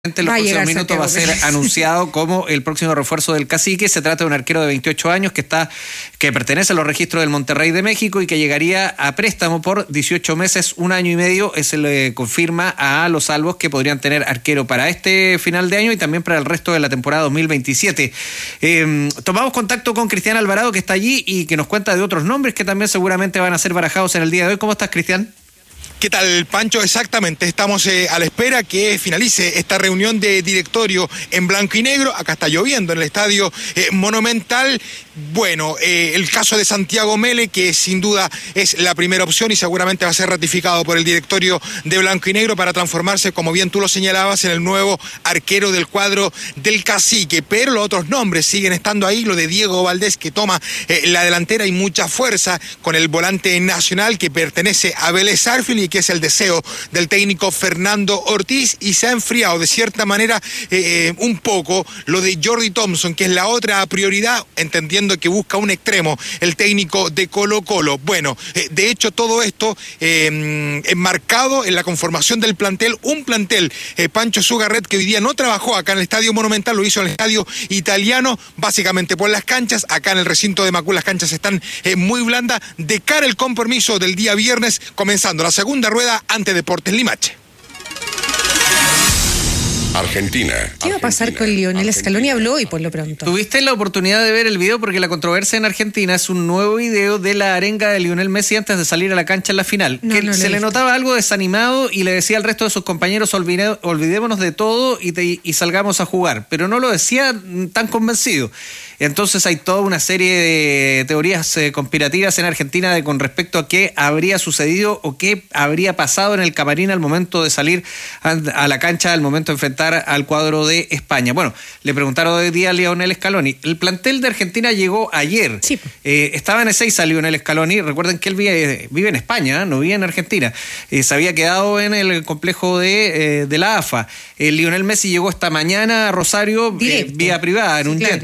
En los próximos minutos va a ser anunciado como el próximo refuerzo del Cacique. Se trata de un arquero de 28 años que pertenece a los registros del Monterrey de México y que llegaría a préstamo por 18 meses, 1 año y medio. Se le confirma a los Albos que podrían tener arquero para este final de año y también para el resto de la temporada 2027. Tomamos contacto con Cristian Alvarado, que está allí y que nos cuenta de otros nombres que también seguramente van a ser barajados en el día de hoy. ¿Cómo estás, Cristian? ¿Qué tal, Pancho? Exactamente, estamos a la espera que finalice esta reunión de directorio en blanco y negro. Acá está lloviendo en el Estadio Monumental. Bueno, el caso de Santiago Mele, que sin duda es la primera opción y seguramente va a ser ratificado por el directorio de blanco y negro para transformarse, como bien tú lo señalabas, en el nuevo arquero del cuadro del Cacique. Pero los otros nombres siguen estando ahí. Lo de Diego Valdés, que toma la delantera y mucha fuerza con el volante nacional que pertenece a Vélez Sarsfield y que es el deseo del técnico Fernando Ortiz, y se ha enfriado de cierta manera un poco lo de Jordi Thompson, que es la otra prioridad, entendiendo que busca un extremo el técnico de Colo-Colo. Bueno, de hecho todo esto enmarcado en la conformación del plantel, un plantel, Pancho Sugarret, que hoy día no trabajó acá en el Estadio Monumental, lo hizo en el Estadio Italiano, básicamente por las canchas. Acá en el recinto de Macul las canchas están muy blandas, de cara al compromiso del día viernes, comenzando la segunda rueda ante Deportes Limache. Argentina. ¿Qué va a pasar con Lionel Scaloni? Habló hoy por lo pronto. ¿Tuviste la oportunidad de ver el video? Porque la controversia en Argentina es un nuevo video de la arenga de Lionel Messi antes de salir a la cancha en la final. No se le notaba algo desanimado y le decía al resto de sus compañeros: olvidémonos de todo y salgamos a jugar. Pero no lo decía tan convencido. Entonces hay toda una serie de teorías conspirativas en Argentina con respecto a qué habría sucedido o qué habría pasado en el camarín al momento de salir a la cancha, al momento de enfrentar al cuadro de España. Bueno, le preguntaron hoy día a Lionel Scaloni. El plantel de Argentina llegó ayer. Sí. Estaba en Ezeiza Lionel Scaloni. Recuerden que él vive en España, no vive en Argentina. Se había quedado en el complejo de la AFA. Lionel Messi llegó esta mañana a Rosario vía privada, en un jet.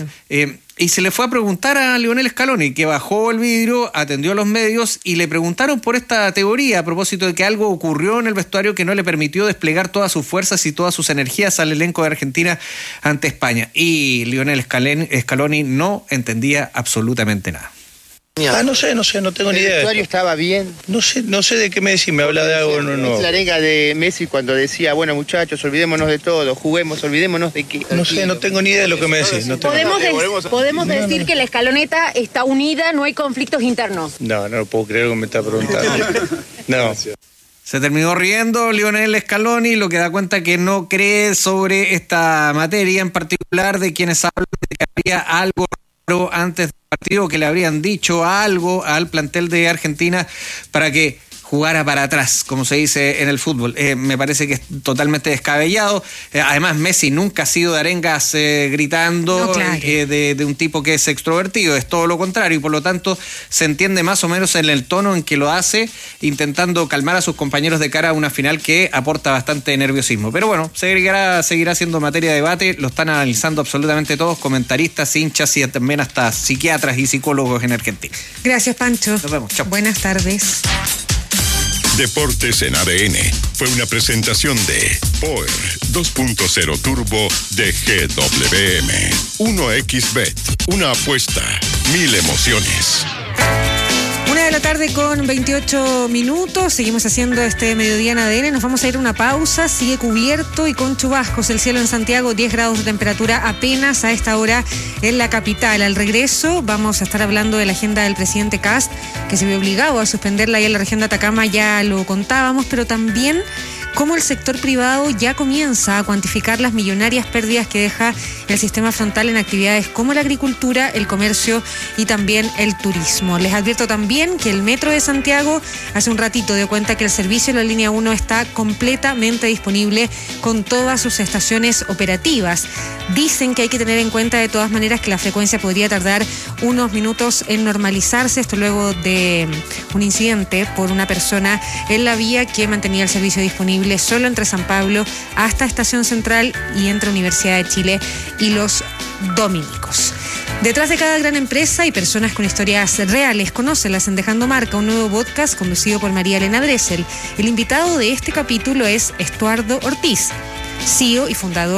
Y se le fue a preguntar a Lionel Scaloni, que bajó el vidrio, atendió a los medios y le preguntaron por esta teoría a propósito de que algo ocurrió en el vestuario que no le permitió desplegar todas sus fuerzas y todas sus energías al elenco de Argentina ante España. Y Lionel Scaloni no entendía absolutamente nada. No sé, no tengo ni idea. ¿El vestuario estaba bien? No sé de qué me decís, me habla de algo no. Es la arenga de Messi cuando decía: bueno, muchachos, olvidémonos de todo, juguemos, olvidémonos de qué. No sé, no tengo ni idea de lo que me decís. ¿Podemos decir que la escaloneta está unida, no hay conflictos internos? No puedo creer lo que me está preguntando. No. Se terminó riendo Lionel Scaloni, lo que da cuenta que no cree sobre esta materia en particular, de quienes hablan de que habría algo antes del partido, que le habrían dicho algo al plantel de Argentina para que jugara para atrás, como se dice en el fútbol. Me parece que es totalmente descabellado. Además, Messi nunca ha sido de arengas gritando, no, claro, de un tipo que es extrovertido, es todo lo contrario, y por lo tanto se entiende más o menos en el tono en que lo hace, intentando calmar a sus compañeros de cara a una final que aporta bastante nerviosismo. Pero bueno, seguirá siendo materia de debate, lo están analizando absolutamente todos, comentaristas, hinchas y también hasta psiquiatras y psicólogos en Argentina. Gracias, Pancho. Nos vemos, chao. Buenas tardes. Deportes en ADN fue una presentación de Power 2.0 Turbo de GWM. 1xBet, una apuesta, 1000 emociones. 1:28 p.m. Seguimos haciendo este mediodía en ADN. Nos vamos a ir a una pausa. Sigue cubierto y con chubascos el cielo en Santiago, 10 grados de temperatura apenas a esta hora en la capital. Al regreso vamos a estar hablando de la agenda del presidente Kast, que se vio obligado a suspenderla ahí en la región de Atacama, ya lo contábamos, pero también cómo el sector privado ya comienza a cuantificar las millonarias pérdidas que deja el sistema frontal en actividades como la agricultura, el comercio y también el turismo. Les advierto también que el Metro de Santiago hace un ratito dio cuenta que el servicio de la línea 1 está completamente disponible con todas sus estaciones operativas. Dicen que hay que tener en cuenta de todas maneras que la frecuencia podría tardar unos minutos en normalizarse, esto luego de un incidente por una persona en la vía que mantenía el servicio disponible solo entre San Pablo hasta Estación Central y entre Universidad de Chile y Los Dominicos. Detrás de cada gran empresa hay personas con historias reales. Conócelas en Dejando Marca, un nuevo podcast conducido por María Elena Dressel. El invitado de este capítulo es Estuardo Ortiz. CEO y fundador